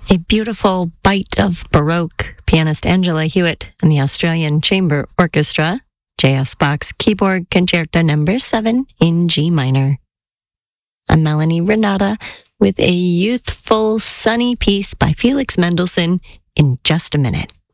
A beautiful bite of Baroque, pianist Angela Hewitt and the Australian Chamber Orchestra, J.S. Bach's Keyboard Concerto No. 7 in G minor. I'm Melanie Renata with a youthful, sunny piece by Felix Mendelssohn in just a minute.